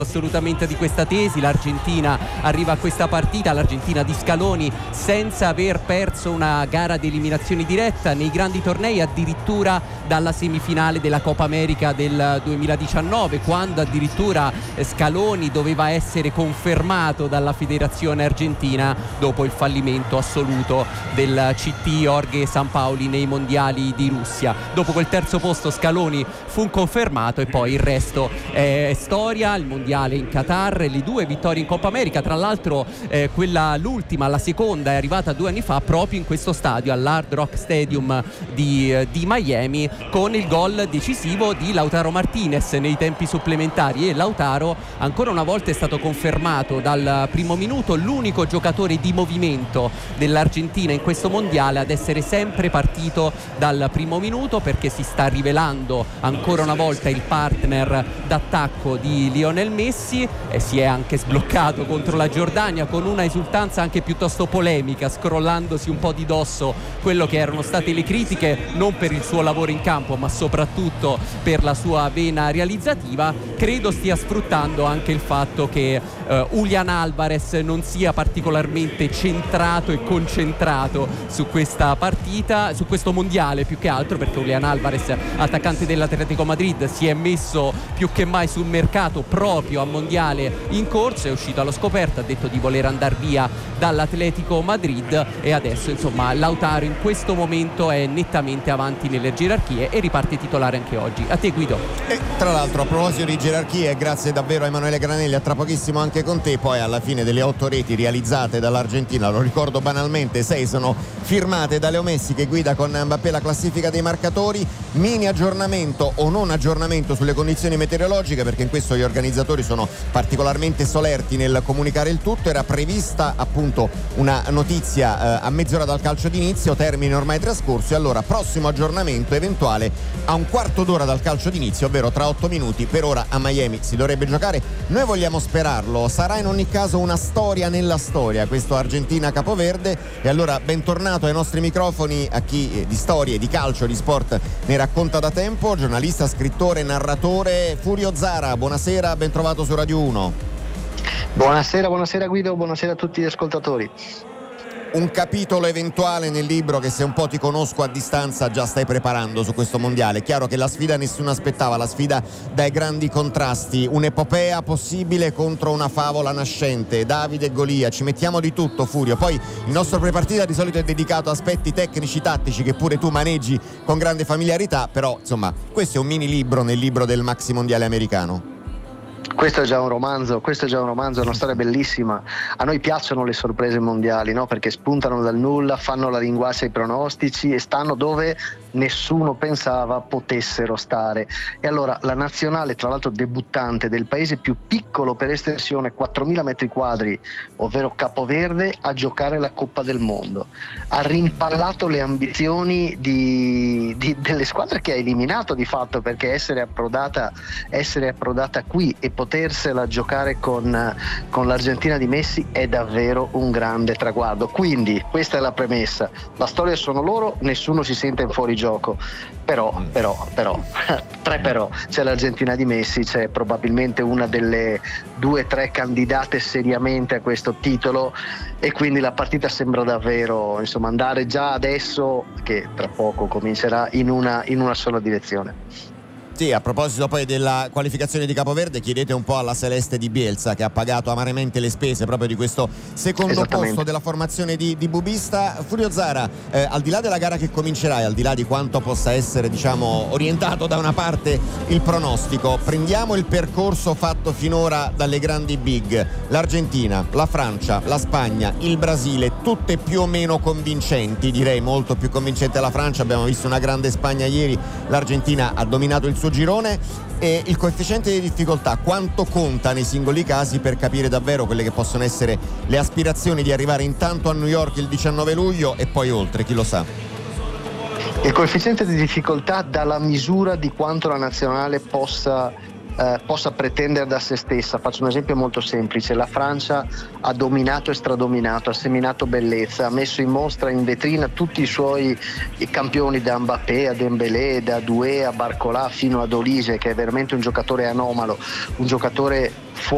assolutamente di questa tesi. L'Argentina arriva a questa partita, l'Argentina di Scaloni, senza aver perso una gara di eliminazione diretta nei grandi tornei, addirittura dalla semifinale della Coppa America del 2019, quando addirittura Scaloni doveva essere confermato dalla federazione argentina dopo il fallimento assoluto del CT Jorge Sampaoli nei mondiali di Russia. Dopo quel terzo posto Scaloni fu confermato e poi il resto è storia. Il mondiale in Qatar, le 2 vittorie in Coppa America, tra l'altro l'ultima, la seconda, è arrivata 2 anni fa proprio in questo stadio, all'Hard Rock Stadium di Miami, con il gol decisivo di Lautaro Martinez nei tempi supplementari. E Lautaro ancora una volta è stato confermato dal primo minuto l'unico giocatore di movimento dell'Argentina in questo mondiale ad essere sempre partito dal primo minuto, perché si sta rivelando ancora una volta il partner d'attacco di Lionel Messi, e si è anche sbloccato contro la Giordania con una esultanza anche piuttosto polemica, scrollandosi un po' di dosso quello che erano state le critiche, non per il suo lavoro in campo ma soprattutto per la sua vena realizzativa. Credo stia sfruttando anche il fatto che Julián Álvarez non sia particolarmente centrato e concentrato su questa partita, su questo mondiale più che altro, perché Julián Álvarez, attaccante dell'Atletico Madrid, si è messo più che mai sul mercato proprio a mondiale in corso, è uscito allo scoperto, ha detto di voler andare via dall'Atletico Madrid, e adesso insomma Lautaro in questo momento è nettamente avanti nelle gerarchie e riparte titolare anche oggi. A te, Guido. E tra l'altro, a proposito di gerarchie, grazie davvero a Emanuele Granelli, a tra pochissimo anche con te. Poi alla fine delle 8 reti realizzate dall'Argentina, lo ricordo banalmente, 6 sono firmate da Leo Messi, che guida con Mbappé la classifica dei marcatori. Mini aggiornamento o non aggiornamento sulle condizioni meteorologiche, perché in questo gli organizzatori sono particolarmente solerti nel comunicare il tutto. Era prevista appunto una notizia a mezz'ora dal calcio d'inizio, termine ormai trascorso, e allora prossimo aggiornamento eventuale a un quarto d'ora dal calcio d'inizio, ovvero tra 8 minuti. Per ora a Miami si dovrebbe giocare, noi vogliamo sperarlo. Sarà in ogni caso una storia nella storia questo Argentina-Capoverde, e allora bentornato ai nostri microfoni a chi di storie, di calcio, di sport ne racconta da tempo, giornalista, scrittore, narratore, Furio Zara. Buonasera, ben trovato su Radio 1. Buonasera Guido, buonasera a tutti gli ascoltatori. Un capitolo eventuale nel libro che, se un po' ti conosco a distanza, già stai preparando su questo mondiale. Chiaro che la sfida nessuno aspettava, la sfida dai grandi contrasti, un'epopea possibile contro una favola nascente, Davide e Golia. Ci mettiamo di tutto, Furio. Poi il nostro prepartita di solito è dedicato a aspetti tecnici, tattici, che pure tu maneggi con grande familiarità, però insomma questo è un mini libro nel libro del maxi mondiale americano. Questo è già un romanzo, è una storia bellissima. A noi piacciono le sorprese mondiali, no? Perché spuntano dal nulla, fanno la linguaccia ai pronostici e stanno dove nessuno pensava potessero stare. E allora la nazionale, tra l'altro debuttante del paese più piccolo per estensione, 4.000 metri quadri, ovvero Capoverde, a giocare la Coppa del Mondo, ha rimpallato le ambizioni delle squadre che ha eliminato di fatto, perché essere approdata qui e potersela giocare con l'Argentina di Messi è davvero un grande traguardo. Quindi questa è la premessa: la storia sono loro, nessuno si sente in fuorigioco, però c'è l'Argentina di Messi, c'è probabilmente una delle 2 o 3 candidate seriamente a questo titolo, e quindi la partita sembra davvero andare già adesso, che tra poco comincerà, in una sola direzione. Sì, a proposito poi della qualificazione di Capoverde, chiedete un po' alla Celeste di Bielsa, che ha pagato amaramente le spese proprio di questo secondo posto della formazione di Bubista. Furio Zara, al di là della gara che comincerà e al di là di quanto possa essere orientato da una parte il pronostico, prendiamo il percorso fatto finora dalle grandi big: l'Argentina, la Francia, la Spagna, il Brasile, tutte più o meno convincenti, direi molto più convincente la Francia. Abbiamo visto una grande Spagna ieri, l'Argentina ha dominato il suo girone. E il coefficiente di difficoltà quanto conta nei singoli casi per capire davvero quelle che possono essere le aspirazioni di arrivare intanto a New York il 19 luglio e poi oltre, chi lo sa? Il coefficiente di difficoltà dà la misura di quanto la nazionale possa pretendere da se stessa. Faccio un esempio molto semplice: la Francia ha dominato e stradominato, ha seminato bellezza, ha messo in mostra, in vetrina tutti i suoi campioni, da Mbappé a Dembélé, da Doué a Barcola fino ad Olise, che è veramente un giocatore anomalo, un giocatore